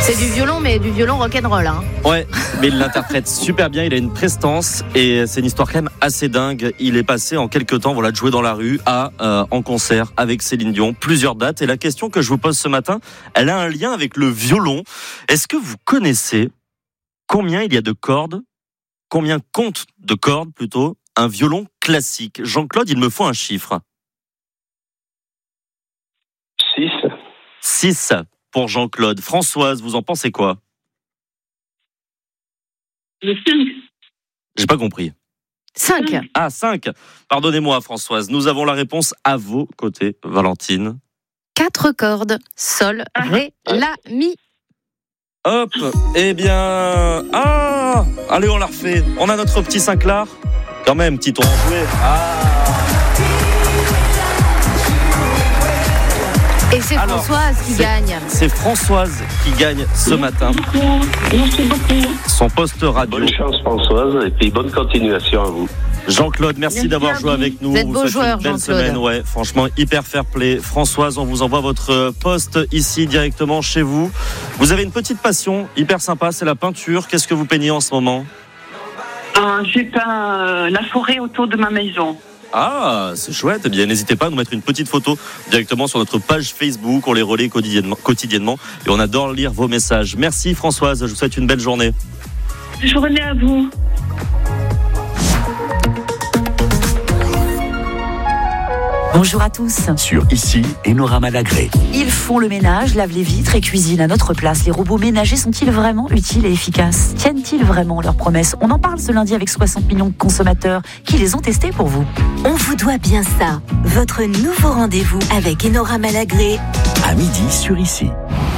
C'est du violon, mais du violon rock'n'roll. Hein. Ouais, mais il l'interprète super bien, il a une prestance et c'est une histoire quand même assez dingue. Il est passé en quelques temps de jouer dans la rue à en concert avec Céline Dion, plusieurs dates. Et la question que je vous pose ce matin, elle a un lien avec le violon. Est-ce que vous connaissez combien il y a de cordes, combien compte de cordes plutôt, un violon classique? Jean-Claude, il me faut un chiffre. 6. 6 pour Jean-Claude. Françoise, vous en pensez quoi? Le 5. J'ai pas compris. 5. Ah, 5. Pardonnez-moi, Françoise. Nous avons la réponse à vos côtés, Valentine. 4 cordes. Sol, ré, la, mi. Hop. Eh bien... Ah, allez, on la refait. On a notre petit Saint-Clar. Quand même, petit ton joué. Et c'est Alors, Françoise qui gagne. C'est Françoise qui gagne ce matin. Merci beaucoup. Son poste radio. Bonne chance Françoise et puis bonne continuation à vous. Jean-Claude, merci Merci d'avoir à joué vous. avec nous. Vous êtes beau souhaite joueur, une belle Jean-Claude. semaine, ouais. Franchement, hyper fair play. Françoise, on vous envoie votre poste ici directement chez vous. Vous avez une petite passion hyper sympa, c'est la peinture. Qu'est-ce que vous peignez en ce moment? J'ai peint la forêt autour de ma maison. Ah, c'est chouette. Eh bien, n'hésitez pas à nous mettre une petite photo directement sur notre page Facebook. On les relaie quotidiennement et on adore lire vos messages. Merci Françoise, je vous souhaite une belle journée. Journée à vous. Bonjour à tous. Sur Ici, Enora Malagré. Ils font le ménage, lavent les vitres et cuisinent à notre place. Les robots ménagers sont-ils vraiment utiles et efficaces? Tiennent-ils vraiment leurs promesses? On en parle ce lundi avec 60 millions de consommateurs qui les ont testés pour vous. On vous doit bien ça. Votre nouveau rendez-vous avec Enora Malagré. À midi sur Ici.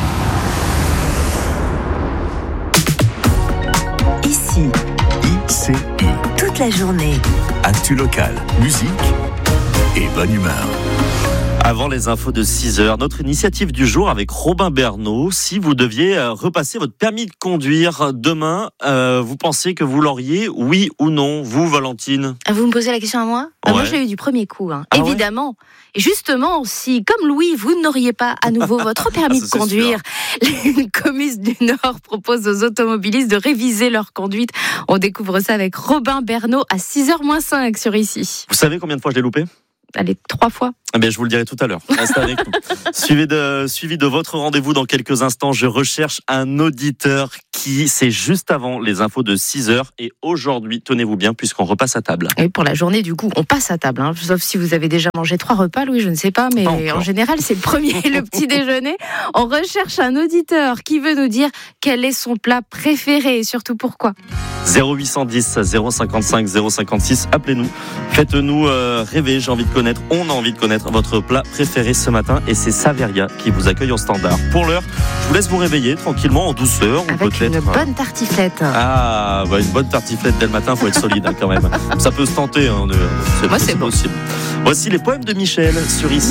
Ici, ICI. toute la journée. Actu local, musique et bonne humeur. Avant les infos de 6h, notre initiative du jour avec Robin Bernot. Si vous deviez repasser votre permis de conduire demain, vous pensez que vous l'auriez, oui ou non? Vous, Valentine? Vous me posez la question à moi? Moi, Ouais. je l'ai eu du premier coup, hein. Ah ouais? Évidemment. Et justement, si, comme Louis, vous n'auriez pas à nouveau votre permis Ça, de c'est conduire, une Comus du Nord propose aux automobilistes de réviser leur conduite. On découvre ça avec Robin Bernot à 6h-5 sur Ici. Vous savez combien de fois je l'ai loupé? Allez, 3 fois. Eh bien, je vous le dirai tout à l'heure. Restez avec nous. Suivi de votre rendez-vous dans quelques instants. Je recherche un auditeur qui, c'est juste avant les infos de 6h. Et aujourd'hui, tenez-vous bien, puisqu'on repasse à table. Et pour la journée, du coup, on passe à table. Hein. Sauf si vous avez déjà mangé 3 repas, Louis, je ne sais pas. Mais Pas encore. en général, c'est le premier et le petit déjeuner. On recherche un auditeur qui veut nous dire quel est son plat préféré et surtout pourquoi. 0810 055 056. Appelez-nous. Faites-nous rêver. J'ai envie de connaître. On a envie de connaître votre plat préféré ce matin. Et c'est Saveria qui vous accueille au standard. Pour l'heure, je vous laisse vous réveiller tranquillement en douceur. Ou Avec peut-être une bonne tartiflette. Ah, bah une bonne tartiflette dès le matin, faut être solide hein, quand même. Ça peut se tenter, hein, Moi, c'est bon. possible. Voici les poèmes de Michel sur Ici.